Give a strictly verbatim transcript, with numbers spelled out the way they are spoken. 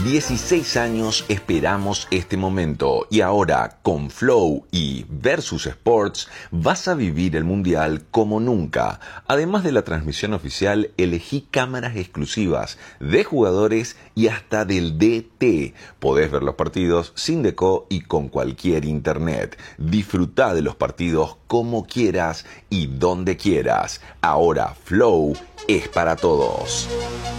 dieciséis años esperamos este momento y ahora con Flow y Versus Sports vas a vivir el Mundial como nunca. Además de la transmisión oficial, elegí cámaras exclusivas de jugadores y hasta del D T. Podés ver los partidos sin deco y con cualquier internet. Disfrutá de los partidos como quieras y donde quieras. Ahora Flow es para todos.